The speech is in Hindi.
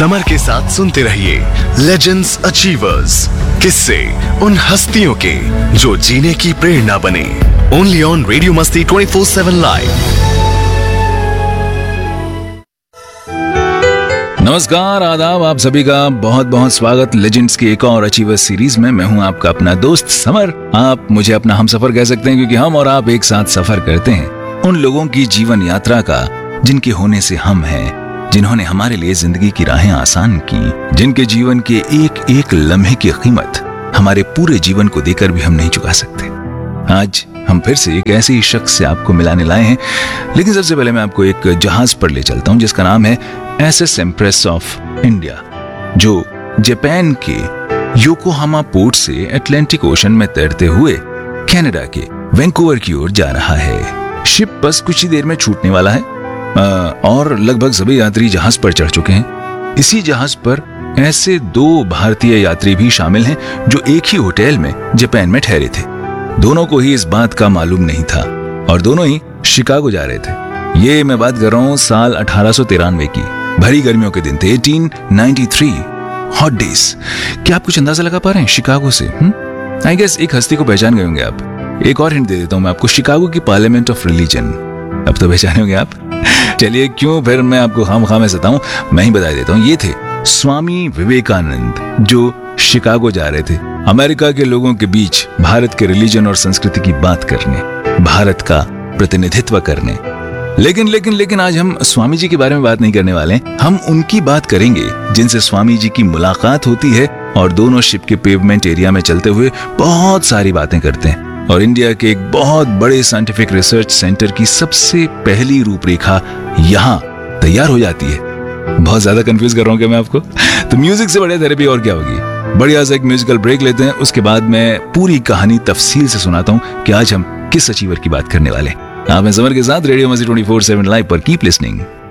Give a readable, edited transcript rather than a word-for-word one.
समर के साथ सुनते रहिए लेजेंड्स अचीवर्स, किस्से उन हस्तियों के जो जीने की प्रेरणा बने। ओनली ऑन रेडियो मस्ती 24/7 लाइव। नमस्कार, आदाब, आप सभी का बहुत बहुत स्वागत लेजेंड्स की एक और अचीवर्स सीरीज में। मैं हूं आपका अपना दोस्त समर। आप मुझे अपना हमसफर कह सकते हैं क्योंकि हम और आप एक साथ सफर करते हैं उन लोगों की जीवन यात्रा का जिनके होने से हम हैं, जिन्होंने हमारे लिए जिंदगी की राहें आसान की, जिनके जीवन के एक एक लम्हे की कीमत हमारे पूरे जीवन को देकर भी हम नहीं चुका सकते। आज हम फिर से एक ऐसे ही शख्स से आपको मिलाने लाए हैं, लेकिन सबसे पहले मैं आपको एक जहाज पर ले चलता हूं जिसका नाम है SS एम्प्रेस ऑफ इंडिया, जो जापान के योकोहामा पोर्ट से अटलांटिक ओशन में तैरते हुए कनाडा के वैंकूवर की ओर जा रहा है। शिप बस कुछ ही देर में छूटने वाला है और लगभग सभी यात्री जहाज पर चढ़ चुके हैं। इसी जहाज पर ऐसे 2 भारतीय यात्री भी शामिल हैं जो एक ही होटल में जापान में ठहरे थे। दोनों को ही इस बात का मालूम नहीं था और दोनों ही शिकागो जा रहे थे। ये मैं बात कर रहा हूँ साल 1893 की। भरी गर्मियों के दिन थे, 1893 हॉट डेज। क्या आप कुछ अंदाजा लगा पा रहे हैं शिकागो से? आई गेस एक हस्ती को पहचान गए होंगे आप। एक और हिंट दे देता हूं मैं आपको, शिकागो की पार्लियामेंट ऑफ रिलीजन। अब तो पहचाने होंगे आप। चलिए, क्यों फिर मैं आपको खामखा में सताऊं, मैं ही बता देता हूं। ये थे स्वामी विवेकानंद जो शिकागो जा रहे थे अमेरिका के लोगों के बीच भारत के रिलीजन और संस्कृति की बात करने, भारत का प्रतिनिधित्व करने। लेकिन आज हम स्वामी जी के बारे में बात नहीं करने वाले हैं। हम उनकी बात करेंगे जिनसे स्वामी जी की मुलाकात होती है और दोनों शिप के पेवमेंट एरिया में चलते हुए बहुत सारी बातें करते हैं और इंडिया के एक बहुत बड़े साइंटिफिक रिसर्च सेंटर की सबसे पहली रूपरेखा यहाँ तैयार हो जाती है। बहुत ज्यादा कंफ्यूज कर रहा हूँ क्या मैं आपको? तो म्यूजिक से बढ़िया थेरेपी और क्या होगी। बढ़िया से एक म्यूजिकल ब्रेक लेते हैं, उसके बाद मैं पूरी कहानी तफसील से सुनाता हूँ कि आज हम किस अचीवर की बात करने वाले हैं। आप मैं समर के साथ रेडियो मस्ती 24/7 लाइव पर कीप लिसनिंग।